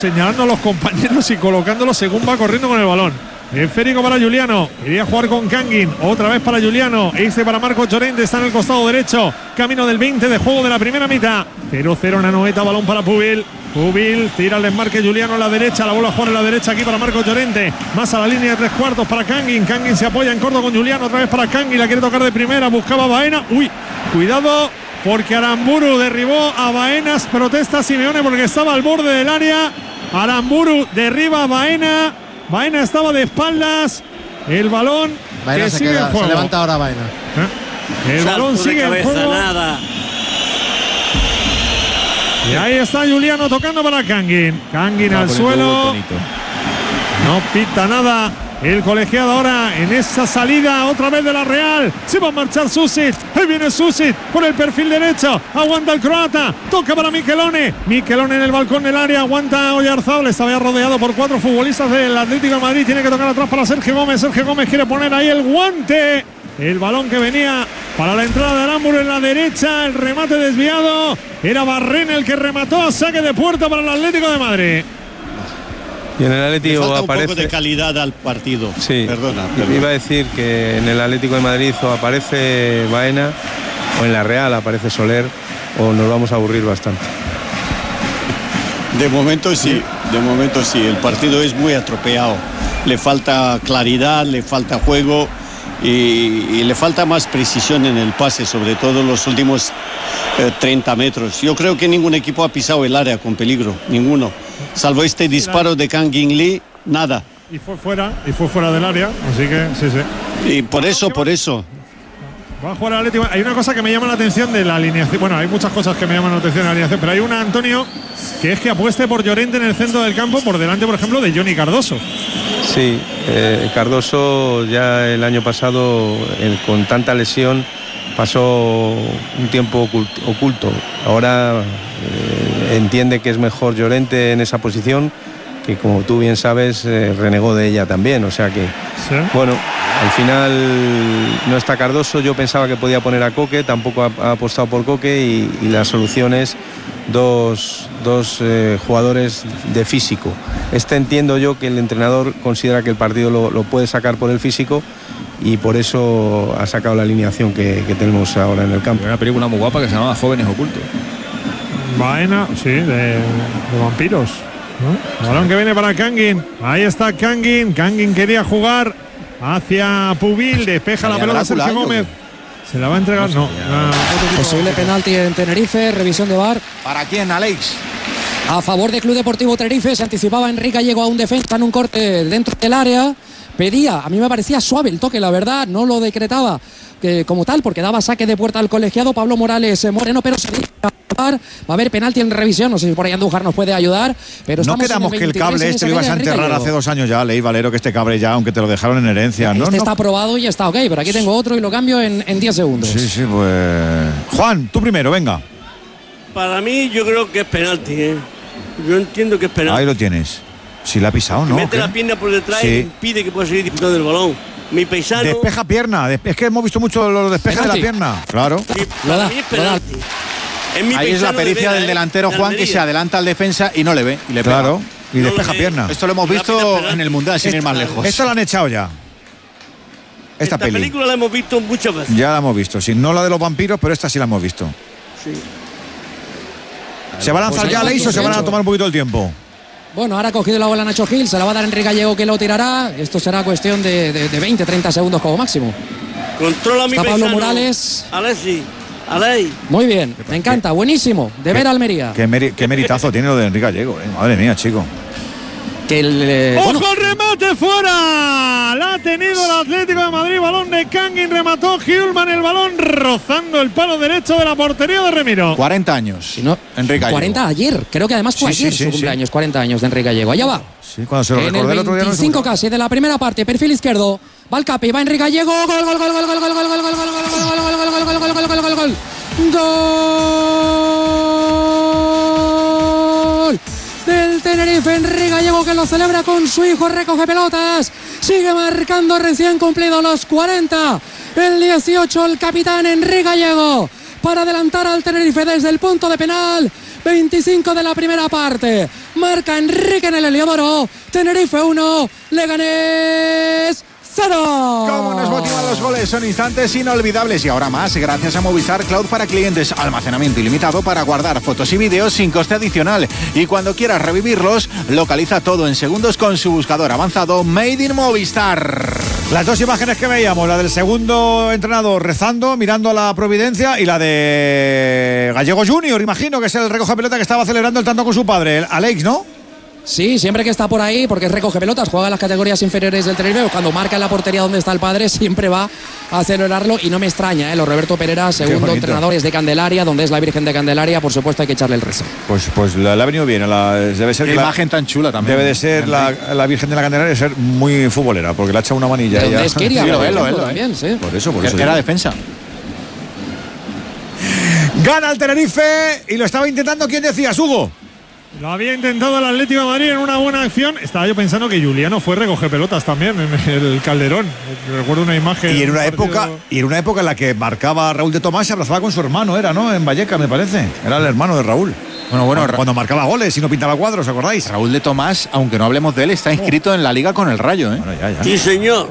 señalando a los compañeros y colocándolos según va corriendo con el balón. Esférico para Giuliano, quería jugar con Kangin, otra vez para Giuliano, para Marcos Llorente, está en el costado derecho, camino del 20 de juego de la primera mitad. 0-0 en la noveta, balón para Pubil. Pubil tira el desmarque, Giuliano a la derecha, la vuelve a jugar en la derecha aquí para Marcos Llorente, más a la línea de 3/4 para Kangin. Kangin se apoya en corto con Giuliano, otra vez para Kangin, la quiere tocar de primera, buscaba Baena. Uy, cuidado, porque Aramburu derribó a Baenas, protesta Simeone porque estaba al borde del área. Aramburu derriba a Baena. Baena estaba de espaldas. El balón Baena que sigue en juego. Se levanta ahora Baena. El balón sigue en juego. Nada. Y ahí está Giuliano tocando para Kangin. Kangin al suelo. No pita nada. El colegiado ahora en esa salida otra vez de la Real. Se va a marchar Susic. Ahí viene Susic por el perfil derecho. Aguanta el croata. Toca para Michelone. Michelone en el balcón del área. Aguanta Oyarzabal. Estaba rodeado por 4 futbolistas del Atlético de Madrid. Tiene que tocar atrás para Sergio Gómez. Sergio Gómez quiere poner ahí el guante. El balón que venía para la entrada de Aramburu en la derecha. El remate desviado. Era Barrena el que remató. Saque de puerta para el Atlético de Madrid. Y en el Atlético falta aparece un poco de calidad al partido. Sí, perdona. Iba a decir que en el Atlético de Madrid o aparece Baena o en la Real aparece Soler o nos vamos a aburrir bastante. De momento sí. El partido es muy atropellado. Le falta claridad, le falta juego y le falta más precisión en el pase, sobre todo en los últimos 30 metros. Yo creo que ningún equipo ha pisado el área con peligro, ninguno. Salvo este disparo de Kangin Lee, nada. Y fue fuera del área, así que sí. Y por eso. Va a jugar el Atlético. Hay una cosa que me llama la atención de la alineación. Bueno, hay muchas cosas que me llaman la atención de la alineación, pero hay una, Antonio, que es que apueste por Llorente en el centro del campo por delante, por ejemplo, de Johnny Cardoso. Sí, Cardoso ya el año pasado con tanta lesión pasó un tiempo oculto. Ahora entiende que es mejor Llorente en esa posición, que como tú bien sabes renegó de ella también, o sea que ¿sí? Bueno, al final no está Cardoso. Yo pensaba que podía poner a Coque, tampoco ha apostado por Coque y la solución es dos jugadores de físico. Entiendo yo que el entrenador considera que el partido lo puede sacar por el físico y por eso ha sacado la alineación que tenemos ahora en el campo. Hay una película muy guapa que se llama Jóvenes Ocultos. Baena, sí, de vampiros, ¿no? Balón que viene para Kangin. Ahí está Kangin. Kangin quería jugar hacia Pubil. Despeja la pelota Sergio Gómez. ¿Se la va a entregar? No. Posible penalti en Tenerife. Revisión de VAR. ¿Para quién, Alex? A favor del Club Deportivo Tenerife. Se anticipaba Enrique Gallego a un defensa en un corte dentro del área. Pedía, a mí me parecía suave el toque, la verdad. No lo decretaba como tal, porque daba saque de puerta al colegiado Pablo Morales Moreno, pero se va a haber penalti en revisión. No sé si por ahí Andújar nos puede ayudar, pero no quedamos que el cable este lo ibas a enterrar hace 2 años ya, Ley Valero, que este cable ya, aunque te lo dejaron en herencia. Este está aprobado y ya está ok, pero aquí tengo otro y lo cambio en 10 segundos. Sí, pues... Juan, tú primero, venga. Para mí yo creo que es penalti, Yo entiendo que es penalti. Ahí lo tienes. Si la ha pisado, ¿no? Mete la pierna por detrás y impide que pueda seguir disputando el balón. Mi paisano... Despeja pierna. Es que hemos visto mucho los despejes de la pierna. Claro. Para mí es penalti. Ahí es la pericia del delantero Juan, que se adelanta al defensa y no le ve. Y le pega. Claro. Y despeja pierna. Esto lo hemos visto en el Mundial, sin ir más lejos. Esto lo han echado ya. Esta película la hemos visto muchas veces. Ya la hemos visto. Sí, no la de los vampiros, pero esta sí la hemos visto. Sí. ¿Se va a lanzar ya, Leis, o se van a tomar un poquito el tiempo? Bueno, ahora ha cogido la bola Nacho Gil, se la va a dar Enrique Gallego, que lo tirará. Esto será cuestión de 20-30 segundos como máximo. Controla mi paisano. Pablo Morales. Alei. Muy bien, me encanta, buenísimo. De ver a Almería. Qué meritazo tiene lo de Enrique Gallego, Madre mía, chico. ¡Ojo al remate fuera! La ha tenido el Atlético de Madrid. Balón de Kangin, remató Hjulman el balón rozando el palo derecho de la portería de Remiro. 40 años. Si no, Enrique Gallego. 40 ayer, creo que además fue ayer su cumpleaños, 40 años de Enrique Gallego. Allá va. Sí, cuando se lo recordé el otro día. 25 casi de la primera parte, perfil izquierdo. Va el Capi, va Enrique Gallego. Gol, gol, gol, gol, gol, gol, gol, gol, gol, gol, gol. Gol del Tenerife, Enrique Gallego, que lo celebra con su hijo, recoge pelotas, sigue marcando recién cumplido los 40, el 18, el capitán Enrique Gallego, para adelantar al Tenerife desde el punto de penal. 25 de la primera parte, Marca Enrique en el Heliodoro. Tenerife 1, Leganés 0. ¿Cómo nos motivan los goles? Son instantes inolvidables y ahora más gracias a Movistar Cloud para clientes. Almacenamiento ilimitado para guardar fotos y vídeos sin coste adicional. Y cuando quieras revivirlos, localiza todo en segundos con su buscador avanzado Made in Movistar. Las dos imágenes que veíamos, la del segundo entrenador rezando, mirando a la providencia, y la de Gallego Junior, imagino que es el recoge pelota que estaba celebrando el tanto con su padre, el Alex, ¿no? Sí, siempre que está por ahí, porque recoge pelotas, juega en las categorías inferiores del Tenerife, cuando marca en la portería donde está el padre, siempre va a celebrarlo y no me extraña, Los Roberto Pereira, segundo entrenador, es de Candelaria, donde es la Virgen de Candelaria, por supuesto hay que echarle el rezo. Pues le ha venido bien, debe ser Qué imagen tan chula también. Debe de ser la Virgen de la Candelaria, debe ser muy futbolera, porque le ha echado una manilla. De donde es Kiria, sí, lo es, también, sí. Por eso. Era defensa. Gana el Tenerife y lo estaba intentando, ¿quién decías, Hugo? Lo había intentado el Atlético de Madrid en una buena acción. Estaba yo pensando que Juliano fue recoger pelotas también en el Calderón. Recuerdo una imagen. Y en una época en la que marcaba Raúl de Tomás, se abrazaba con su hermano, era, ¿no? En Vallecas, me parece. Era el hermano de Raúl. Bueno, cuando marcaba goles y no pintaba cuadros, ¿os acordáis? Raúl de Tomás, aunque no hablemos de él, está inscrito en la Liga con el Rayo, ¿eh? Bueno, ya. Sí, señor.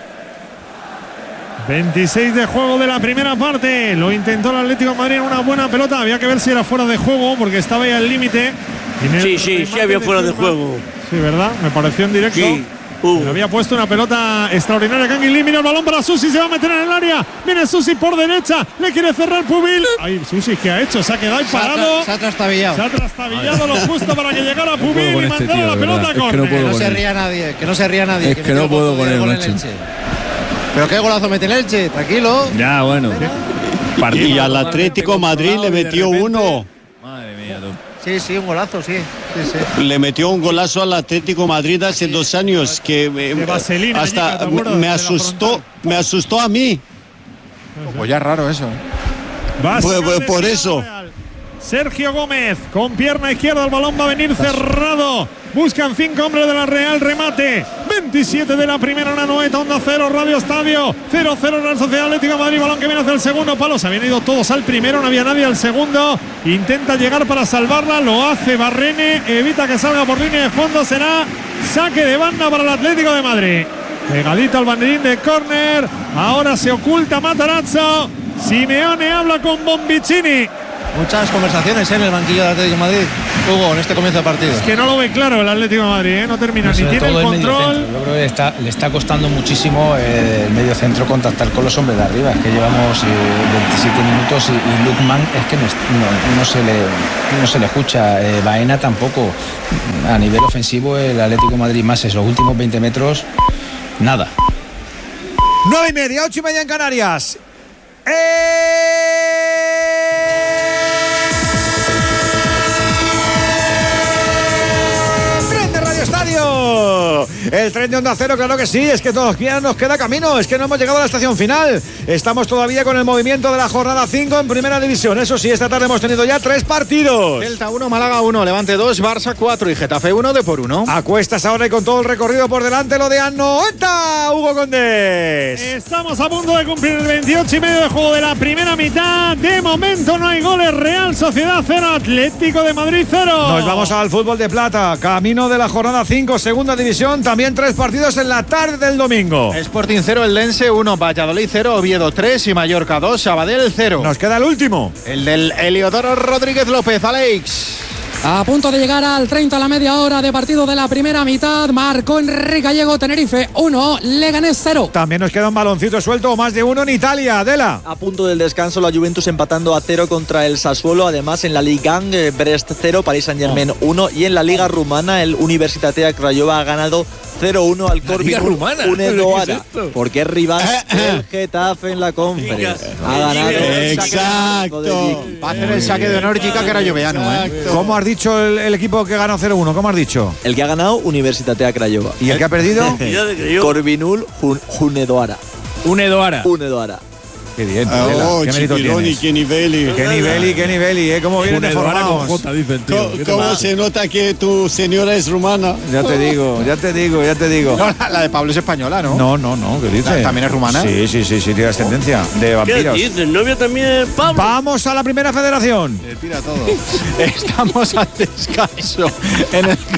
26 de juego de la primera parte. Lo intentó el Atlético de Madrid en una buena pelota. Había que ver si era fuera de juego porque estaba ya al límite. Sí, había fuera de juego. Sí, ¿verdad? Me pareció en directo. Sí. Le había puesto una pelota extraordinaria. Kangin Lee, mira el balón para Susi, se va a meter en el área. Viene Susi por derecha, le quiere cerrar Pubil. Ay, Susi, ¿qué ha hecho? Se ha quedado ahí parado. Se ha trastabillado. Se ha trastabillado lo justo para que llegara Pubil y mandara la pelota a córner. Que no se ría nadie, que no se ría nadie. Es que no puedo con él, macho. Pero qué golazo mete el Elche, tranquilo. Ya, bueno. Y al Atlético Madrid le metió uno. Madre mía, tú. Sí, un golazo, sí. Le metió un golazo al Atlético Madrid hace 2 años que Vaselina, hasta ¿te acuerdas? me asustó a mí. Pues ya es raro eso. Por eso. Sergio Gómez con pierna izquierda, el balón va a venir cerrado. Buscan 5 hombres de la Real, remate. 27 de la primera, una noeta, Onda 0, Radio Estadio. 0-0 Real Sociedad Atlético de Madrid, balón que viene hacia el segundo palo. Se habían ido todos al primero, no había nadie al segundo. Intenta llegar para salvarla, lo hace Barrene, evita que salga por línea de fondo. Será saque de banda para el Atlético de Madrid. Pegadito al banderín de córner. Ahora se oculta Matarazzo. Simeone habla con Bombicini. Muchas conversaciones en el banquillo del Atlético de Madrid, Hugo, en este comienzo de partido. Es que no lo ve claro el Atlético de Madrid, no termina ni tiene el control. Yo creo que le está costando muchísimo el medio centro contactar con los hombres de arriba. Es que llevamos 27 minutos y Lukman es que no se le escucha. Baena tampoco. A nivel ofensivo, el Atlético de Madrid más esos últimos 20 metros, nada. 9:30, 8:30 en Canarias. Estadio. El tren de Onda Cero, claro que sí, es que todavía nos queda camino, es que no hemos llegado a la estación final. Estamos todavía con el movimiento de la jornada 5 en Primera División. Eso sí, esta tarde hemos tenido ya 3 partidos. Celta 1, Málaga 1, Levante 2, Barça 4 y Getafe 1, Depor 1. A cuestas ahora y con todo el recorrido por delante, lo de Anoeta, Hugo Condés. Estamos a punto de cumplir el 28 y medio de juego de la primera mitad. De momento no hay goles. Real Sociedad 0, Atlético de Madrid 0. Nos vamos al fútbol de plata, camino de la jornada 5, Segunda División, también 3 partidos en la tarde del domingo. Sporting 0, Eldense 1, Valladolid 0, Oviedo 3 y Mallorca 2, Sabadell 0. Nos queda el último. El del Heliodoro Rodríguez López, Alex. A punto de llegar al 30 a la media hora de partido de la primera mitad. Marcó Enrique Gallego, Tenerife 1, Leganés 0. También nos queda un baloncito suelto o más de uno en Italia. Adela. A punto del descanso, la Juventus empatando a 0 contra el Sassuolo. Además, en la Liga 1, Brest 0, Paris Saint-Germain 1. Y en la Liga Rumana, el Universitatea Craiova ha ganado 0-1 al Corvinul Hunedoara, porque es rival del Getafe en la Conference. Ha ganado. Exacto. Va a hacer el saque de honor Gica Crayoveano. ¿Cómo has dicho el equipo que ganó 0-1? ¿Cómo has dicho? El que ha ganado, Universitatea Craiova. ¿Y el que ha perdido? Corvinul Hunedoara. Hunedoara. Qué bien, Tudela. Oh, Qué mérito Chipironi, tienes. qué nivel. Qué nivel, cómo vienen de formados. J, dice el tío. ¿Cómo se nota que tu señora es rumana? Ya te digo. No, la de Pablo es española, ¿no? No, ¿qué dices? ¿También es rumana? Sí, tiene ascendencia de vampiros. ¿Qué dices? ¿Novia también, Pablo? Vamos a la primera federación. Tira todo. Estamos al descanso en el